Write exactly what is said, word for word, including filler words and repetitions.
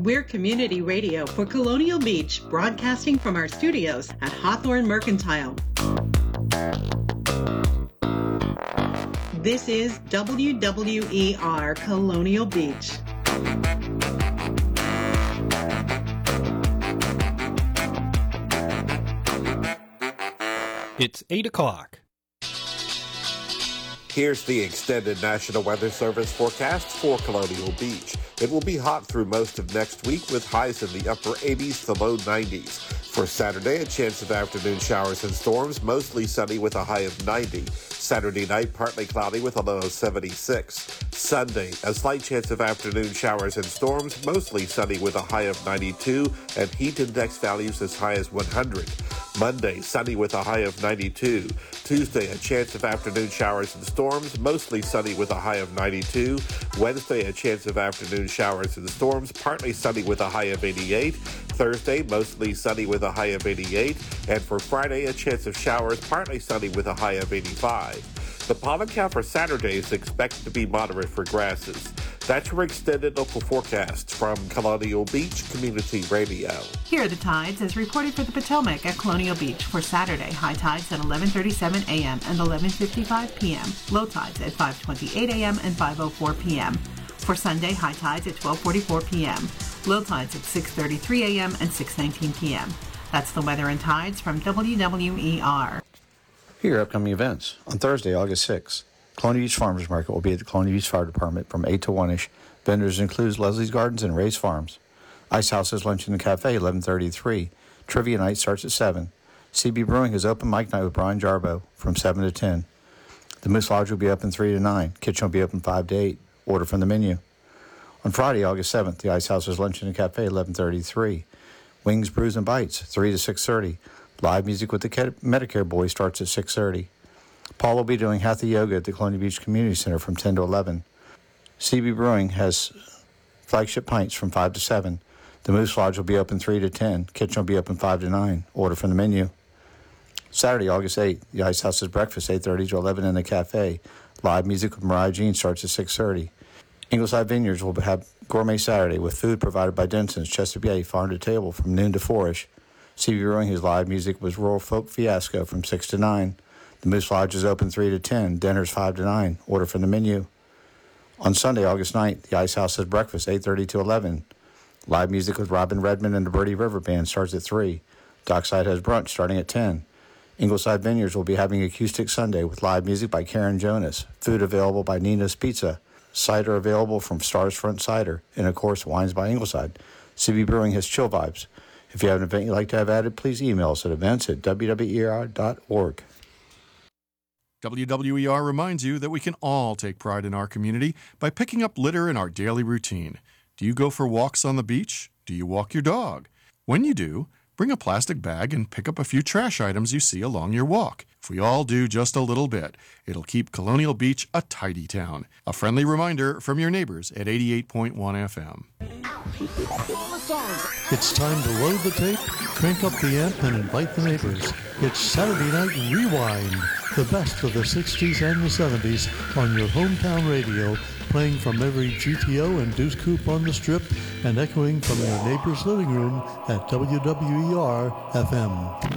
We're community radio for Colonial Beach, broadcasting from our studios at Hawthorne Mercantile. This is W W E R Colonial Beach. It's eight o'clock. Here's the extended National Weather Service forecast for Colonial Beach. It will be hot through most of next week with highs in the upper eighties to low nineties. For Saturday, a chance of afternoon showers and storms, mostly sunny with a high of ninety. Saturday night, partly cloudy with a low of seventy-six. Sunday, a slight chance of afternoon showers and storms, mostly sunny with a high of ninety-two, and heat index values as high as one hundred. Monday, sunny with a high of ninety-two. Tuesday, a chance of afternoon showers and storms, mostly sunny with a high of ninety-two. Wednesday, a chance of afternoon showers and storms, partly sunny with a high of eighty-eight. Thursday, mostly sunny with a high of eighty-eight. And for Friday, a chance of showers, partly sunny with a high of eighty-five. The pollen count for Saturday is expected to be moderate for grasses. That's your extended local forecast from Colonial Beach Community Radio. Here are the tides as reported for the Potomac at Colonial Beach for Saturday. High tides at eleven thirty-seven a.m. and eleven fifty-five p.m. Low tides at five twenty-eight a.m. and five oh four p.m. For Sunday, high tides at twelve forty-four p.m. Low tides at six thirty-three a.m. and six nineteen p.m. That's the weather and tides from W W E R. Here are upcoming events. On Thursday, August sixth, Colonial Beach Farmers Market will be at the Colonial Beach Fire Department from eight to one-ish. Vendors include Leslie's Gardens and Ray's Farms. Ice House's Lunch in the Cafe, eleven thirty to three. Trivia night starts at seven. C B Brewing has open mic night with Brian Jarbo from seven to ten. The Moose Lodge will be open three to nine. Kitchen will be open five to eight. Order from the menu. On Friday, August seventh, the Ice House's Lunch in the Cafe, eleven thirty to three. Wings, Brews, and Bites, three to six thirty. Live music with the Medicare Boys starts at six thirty. Paul will be doing Hatha Yoga at the Colonial Beach Community Center from ten to eleven. C B Brewing has flagship pints from five to seven. The Moose Lodge will be open three to ten. Kitchen will be open five to nine. Order from the menu. Saturday, August eighth, the Ice House's breakfast, eight thirty to eleven in the cafe. Live music with Mariah Jean starts at six thirty. Ingleside Vineyards will have Gourmet Saturday with food provided by Denson's, Chesapeake Bay, Farm to Table from noon to four-ish. C B Brewing, his live music was Rural Folk Fiasco from six to nine. The Moose Lodge is open three to ten. Dinner's five to nine. Order from the menu. On Sunday, August ninth, the Ice House has breakfast, eight thirty to eleven. Live music with Robin Redmond and the Birdie River Band starts at three. Dockside has brunch starting at ten. Ingleside Vineyards will be having Acoustic Sunday with live music by Karen Jonas. Food available by Nina's Pizza. Cider available from Stars Front Cider. And, of course, wines by Ingleside. C B Brewing has Chill Vibes. If you have an event you'd like to have added, please email us at events at w w e r dot org. W W E R reminds you that we can all take pride in our community by picking up litter in our daily routine. Do you go for walks on the beach? Do you walk your dog? When you do, bring a plastic bag and pick up a few trash items you see along your walk. If we all do just a little bit, it'll keep Colonial Beach a tidy town. A friendly reminder from your neighbors at eighty-eight point one F M. It's time to load the tape, crank up the amp, and invite the neighbors. It's Saturday Night Rewind, the best of the sixties and the seventies on your hometown radio, playing from every G T O and Deuce Coupe on the Strip and echoing from your neighbor's living room at W W E R F M.